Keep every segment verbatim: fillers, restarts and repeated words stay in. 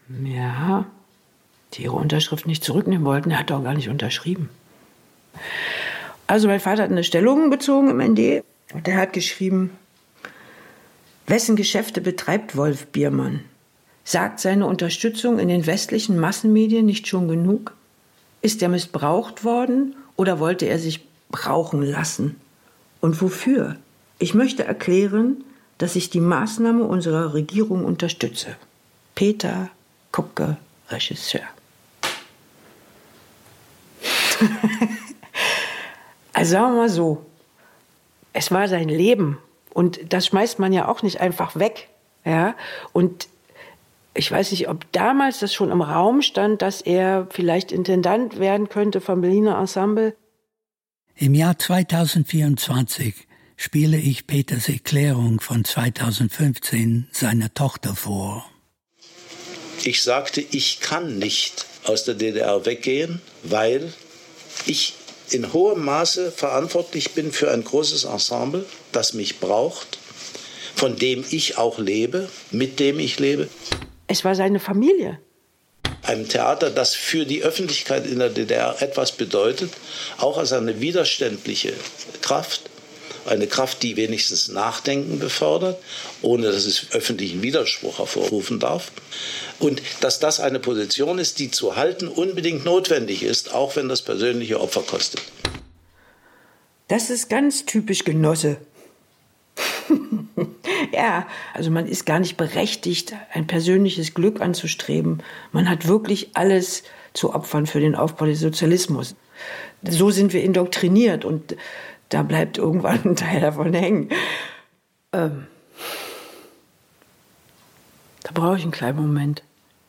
Ja, die ihre Unterschrift nicht zurücknehmen wollten. Er hat doch gar nicht unterschrieben. Also mein Vater hat eine Stellung bezogen im N D und der hat geschrieben, wessen Geschäfte betreibt Wolf Biermann? Sagt seine Unterstützung in den westlichen Massenmedien nicht schon genug? Ist er missbraucht worden oder wollte er sich brauchen lassen? Und wofür? Ich möchte erklären, dass ich die Maßnahme unserer Regierung unterstütze. Peter Kupke, Regisseur. Also sagen wir mal so, es war sein Leben und das schmeißt man ja auch nicht einfach weg. Ja? Und ich weiß nicht, ob damals das schon im Raum stand, dass er vielleicht Intendant werden könnte vom Berliner Ensemble. Im Jahr zweitausendvierundzwanzig spiele ich Peters Erklärung von zweitausendfünfzehn seiner Tochter vor. Ich sagte, ich kann nicht aus der D D R weggehen, weil ich in hohem Maße verantwortlich bin für ein großes Ensemble, das mich braucht, von dem ich auch lebe, mit dem ich lebe. Es war seine Familie. Ein Theater, das für die Öffentlichkeit in der D D R etwas bedeutet, auch als eine widerständliche Kraft, eine Kraft, die wenigstens Nachdenken befördert, ohne dass es öffentlichen Widerspruch hervorrufen darf. Und dass das eine Position ist, die zu halten unbedingt notwendig ist, auch wenn das persönliche Opfer kostet. Das ist ganz typisch Genosse. Ja, also man ist gar nicht berechtigt, ein persönliches Glück anzustreben. Man hat wirklich alles zu opfern für den Aufbau des Sozialismus. So sind wir indoktriniert und da bleibt irgendwann ein Teil davon hängen. Ähm, da brauche ich einen kleinen Moment.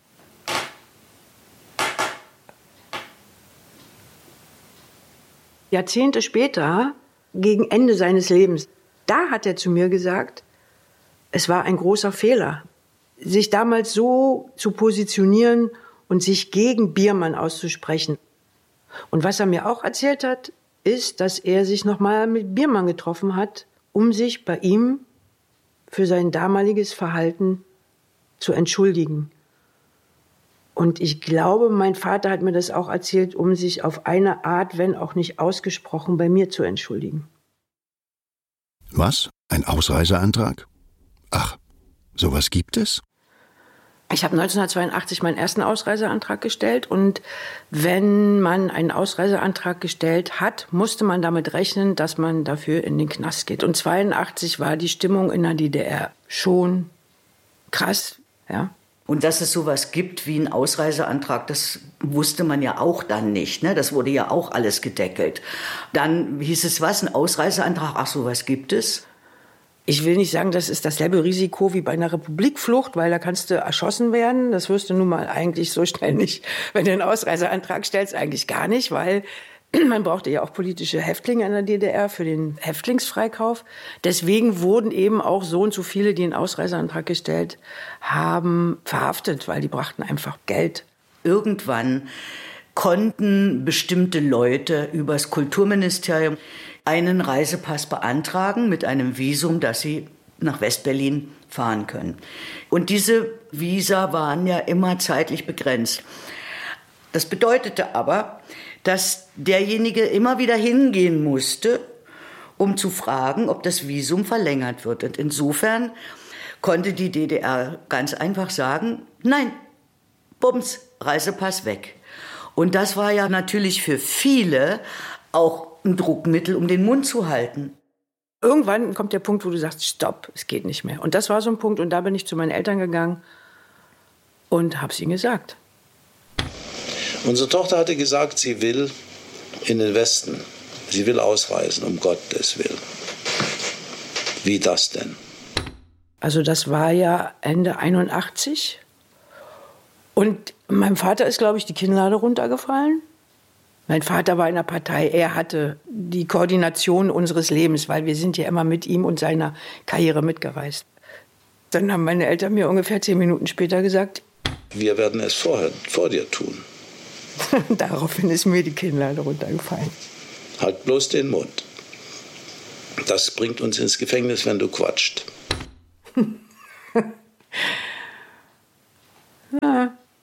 Jahrzehnte später, gegen Ende seines Lebens, da hat er zu mir gesagt, es war ein großer Fehler, sich damals so zu positionieren und sich gegen Biermann auszusprechen. Und was er mir auch erzählt hat, ist, dass er sich nochmal mit Biermann getroffen hat, um sich bei ihm für sein damaliges Verhalten zu entschuldigen. Und ich glaube, mein Vater hat mir das auch erzählt, um sich auf eine Art, wenn auch nicht ausgesprochen, bei mir zu entschuldigen. Was? Ein Ausreiseantrag? Ach, sowas gibt es? Ich habe neunzehnhundertzweiundachtzig meinen ersten Ausreiseantrag gestellt und wenn man einen Ausreiseantrag gestellt hat, musste man damit rechnen, dass man dafür in den Knast geht. Und zweiundachtzig war die Stimmung in der D D R schon krass, ja. Und dass es sowas gibt wie einen Ausreiseantrag, das wusste man ja auch dann nicht, ne? Das wurde ja auch alles gedeckelt. Dann hieß es was, ein Ausreiseantrag, ach, sowas gibt es. Ich will nicht sagen, das ist dasselbe Risiko wie bei einer Republikflucht, weil da kannst du erschossen werden. Das wirst du nun mal eigentlich so schnell nicht, wenn du einen Ausreiseantrag stellst, eigentlich gar nicht, weil man brauchte ja auch politische Häftlinge in der D D R für den Häftlingsfreikauf. Deswegen wurden eben auch so und so viele, die einen Ausreiseantrag gestellt haben, verhaftet, weil die brachten einfach Geld. Irgendwann konnten bestimmte Leute übers Kulturministerium einen Reisepass beantragen mit einem Visum, dass sie nach Westberlin fahren können. Und diese Visa waren ja immer zeitlich begrenzt. Das bedeutete aber, dass derjenige immer wieder hingehen musste, um zu fragen, ob das Visum verlängert wird. Und insofern konnte die D D R ganz einfach sagen, nein, bums, Reisepass weg. Und das war ja natürlich für viele auch ein Druckmittel, um den Mund zu halten. Irgendwann kommt der Punkt, wo du sagst, stopp, es geht nicht mehr. Und das war so ein Punkt, und da bin ich zu meinen Eltern gegangen und habe es ihnen gesagt. Unsere Tochter hatte gesagt, sie will in den Westen. Sie will ausreisen, um Gottes Willen. Wie das denn? Also das war ja Ende einundachtzig. Und meinem Vater ist, glaube ich, die Kinnlade runtergefallen. Mein Vater war in der Partei. Er hatte die Koordination unseres Lebens, weil wir sind ja immer mit ihm und seiner Karriere mitgereist. Dann haben meine Eltern mir ungefähr zehn Minuten später gesagt, wir werden es vorher, vor dir tun. Daraufhin ist mir die Kinnlade runtergefallen. Halt bloß den Mund. Das bringt uns ins Gefängnis, wenn du quatscht. Ja,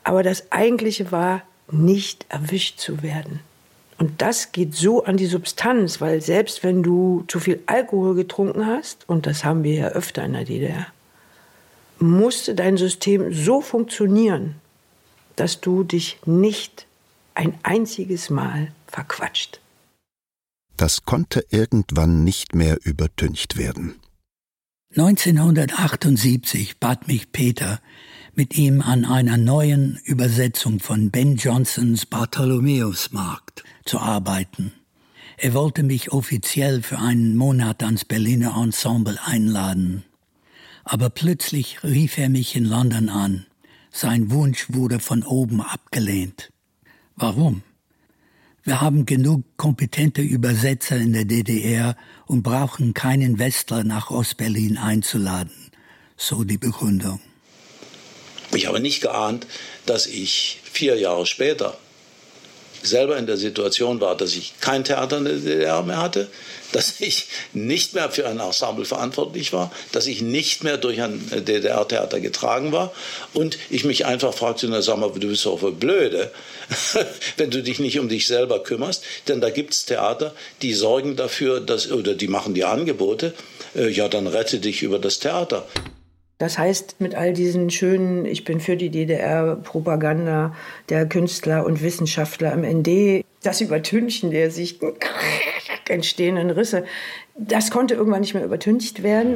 Aber das Eigentliche war, nicht erwischt zu werden. Und das geht so an die Substanz, weil selbst wenn du zu viel Alkohol getrunken hast, und das haben wir ja öfter in der D D R, musste dein System so funktionieren, dass du dich nicht ein einziges Mal verquatscht. Das konnte irgendwann nicht mehr übertüncht werden. neunzehnhundertachtundsiebzig bat mich Peter, mit ihm an einer neuen Übersetzung von Ben Jonsons Bartholomäusmarkt zu arbeiten. Er wollte mich offiziell für einen Monat ans Berliner Ensemble einladen. Aber plötzlich rief er mich in London an. Sein Wunsch wurde von oben abgelehnt. Warum? Wir haben genug kompetente Übersetzer in der D D R und brauchen keinen Westler nach Ostberlin einzuladen, so die Begründung. Ich habe nicht geahnt, dass ich vier Jahre später selber in der Situation war, dass ich kein Theater in der D D R mehr hatte, dass ich nicht mehr für ein Ensemble verantwortlich war, dass ich nicht mehr durch ein D D R-Theater getragen war und ich mich einfach fragte, na sag mal, du bist doch wohl blöde, wenn du dich nicht um dich selber kümmerst, denn da gibt es Theater, die sorgen dafür, dass, oder die machen dir Angebote, äh, ja dann rette dich über das Theater. Das heißt, mit all diesen schönen, ich bin für die D D R-Propaganda der Künstler und Wissenschaftler im N D, das Übertünchen der sich entstehenden Risse, das konnte irgendwann nicht mehr übertüncht werden.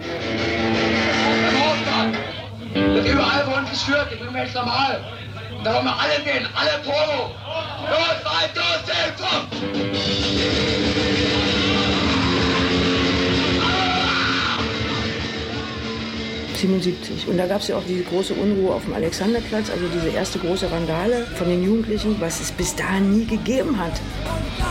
Das überall von uns führt, ich bin jetzt normal. Da wollen wir alle gehen, alle Promo. Los, weit, los, komm! siebenundsiebzig. Und da gab es ja auch diese große Unruhe auf dem Alexanderplatz, also diese erste große Randale von den Jugendlichen, was es bis dahin nie gegeben hat.